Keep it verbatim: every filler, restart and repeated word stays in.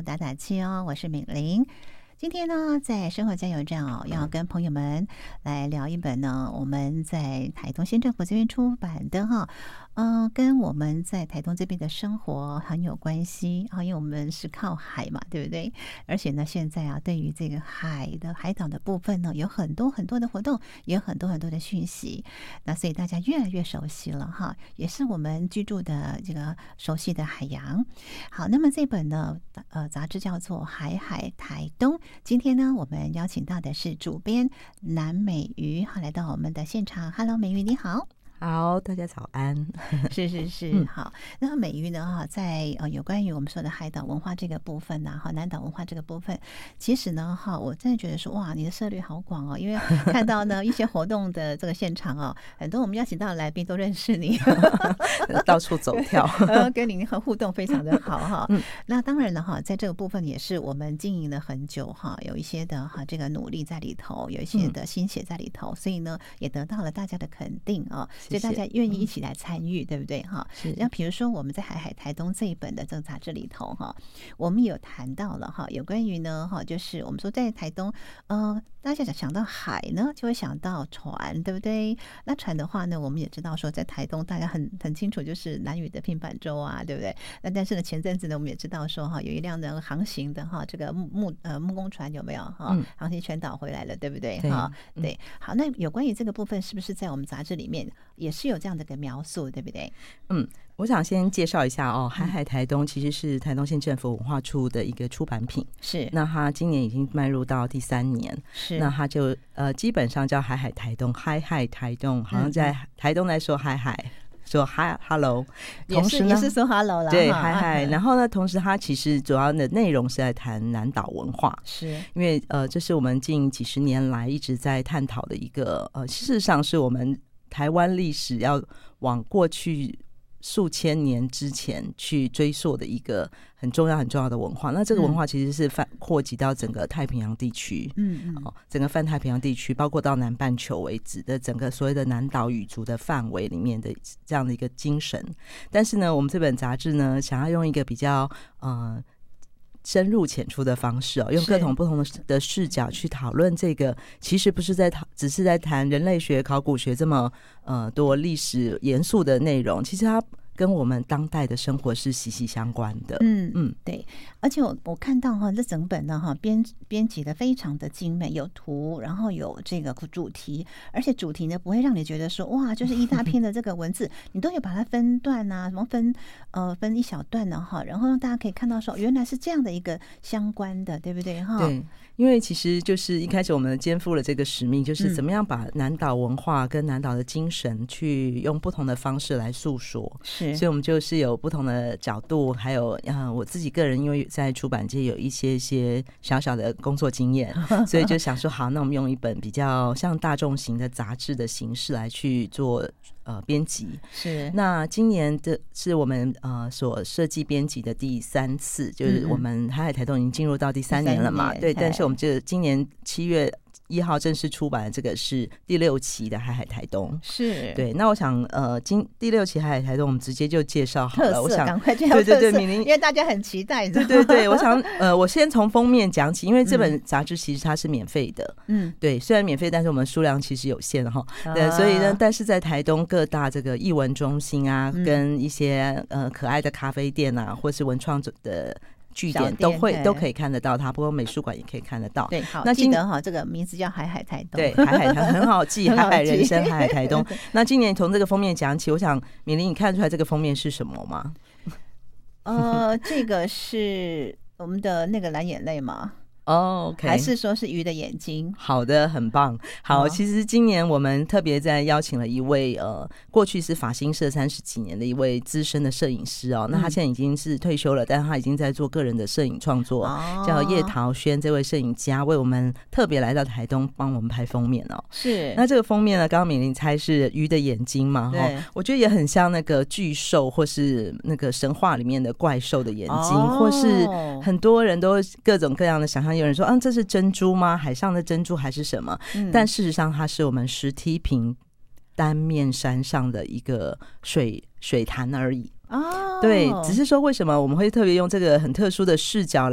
打打气哦，我是敏玲。今天呢，在生活加油站哦，要跟朋友们来聊一本呢，我们在台东县政府这边出版的哈，嗯、呃，跟我们在台东这边的生活很有关系啊，因为我们是靠海嘛，对不对？而且呢，现在啊，对于这个海的海岛的部分呢，有很多很多的活动，也有很多很多的讯息，那所以大家越来越熟悉了哈，也是我们居住的这个熟悉的海洋。好，那么这本呢，呃，杂志叫做《海海台东》。今天呢，我们邀请到的是主编南美瑜，好，来到我们的现场。Hello， 美瑜你好。 好，大家早安。 是是是，好。那美瑜呢？哈，在呃有关于我们说的海岛文化这个部分呢，哈，南岛文化这个部分，其实呢，哈，我真的觉得说，哇，你的涉猎好广哦，因为看到呢一些活动的这个现场哦，很多我们邀请到的来宾都认识你， 到处走跳， 跟你和互动非常的好哈。嗯、那当然了哈，在这个部分也是我们经营了很久哈，有一些的哈这个努力在里头，有一些的心血在里头，所以呢，也得到了大家的肯定啊。所以大家愿意一起来参与，嗯、对不对哈？那比如说我们在海海台东这一本的这个杂志里头哈，我们有谈到了哈，有关于呢哈，就是我们说在台东，呃，大家想想到海呢，就会想到船，对不对？那船的话呢，我们也知道说在台东大家很很清楚，就是兰屿的平板舟啊，对不对？那但是呢，前阵子呢，我们也知道说哈，有一辆呢航行的哈这个木木呃木工船有没有哈？嗯、航行全岛回来了，对不对？哈，对，好，那有关于这个部分，是不是在我们杂志里面也是有这样的一个描述，对不对？ 嗯，我想先介绍一下哦，海海台东其实是台东县政府文化处的一个出版品，是。那它今年已经迈入到第三年，是。那它就呃基本上叫海海台东，海海台东，好像在台东来说海海。说 hi hello， 同时呢也是说 hello 啦， 对 hi hi， 然后呢，同时它其实主要的内容是在谈南岛文化，是因为呃，这是我们近几十年来一直在探讨的一个呃，事实上是我们台湾历史要往过去数千年之前去追溯的一个很重要很重要的文化。那这个文化其实是扩及到整个太平洋地区，嗯嗯、哦，整个泛太平洋地区，包括到南半球为止的整个所谓的南岛语族的范围里面的这样的一个精神。但是呢，我们这本杂志呢，想要用一个比较呃深入浅出的方式哦，用各种不同的视角去讨论这个，其实不是在讨，只是在谈人类学、考古学这么呃多历史严肃的内容，其实它跟我们当代的生活是息息相关的。 嗯嗯，对。而且我我看到哈，这整本呢哈编编辑的非常的精美，有图，然后有这个主题，而且主题呢不会让你觉得说哇，就是一大篇的这个文字，你都有把它分段啊，什么分呃分一小段呢哈，然后让大家可以看到说原来是这样的一个相关的，对不对哈？ 对。因为其实就是一开始我们肩负了这个使命，就是怎么样把南岛文化跟南岛的精神去用不同的方式来诉说，是，所以我们就是有不同的角度，还有呃我自己个人因为在出版界有一些一些小小的工作经验，所以就想说好，那我们用一本比较像大众型的杂志的形式来去做呃编辑。是，那今年的是我们呃所设计编辑的第三次，就是我们海海台东已经进入到第三年了嘛，对，但是我们这今年七月一号正式出版的这个是第六期的海海台东，是对。那我想呃，今第六期海海台东我们直接就介绍好了，我想赶快介绍特色，对对对，因为大家很期待。 对对对，我想呃，我先从封面讲起，因为这本杂志其实它是免费的，嗯，对，虽然免费，但是我们数量其实有限哈，对，啊、所以呢，但是在台东各大这个艺文中心啊，嗯、跟一些呃可爱的咖啡店啊，或是文创的据点都会都可以看得到它，不过美术馆也可以看得到。 对，好，那记得哈，这个名字叫海海台东。 对，海海台很好记，海海人生，海海台东。那今年从这个封面讲起，我想敏玲，你看出来这个封面是什么吗？ 呃，这个是我们的那个蓝眼泪吗？ 哦、oh, okay. 还是说是鱼的眼睛？ 好的，很棒。好，哦、其实今年我们特别在邀请了一位呃，过去是法新社三十几年的一位资深的摄影师哦，嗯、那他现在已经是退休了，但是他已经在做个人的摄影创作，哦、叫叶桃轩这位摄影家为我们特别来到台东帮我们拍封面哦。是，那这个封面呢，刚刚敏玲猜是鱼的眼睛嘛？对，我觉得也很像那个巨兽或是那个神话里面的怪兽的眼睛，哦、或是很多人都各种各样的想象。有人说，嗯、啊，这是珍珠吗？海上的珍珠还是什么？嗯、但事实上，它是我们石梯坪单面山上的一个水水潭而已。哦，对，只是说为什么我们会特别用这个很特殊的视角